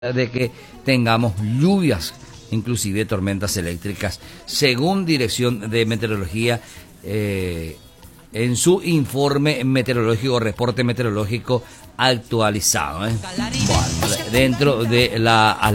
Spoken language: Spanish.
de que tengamos lluvias, inclusive tormentas eléctricas, según Dirección de Meteorología en su informe meteorológico, reporte meteorológico actualizado. Bueno, dentro de la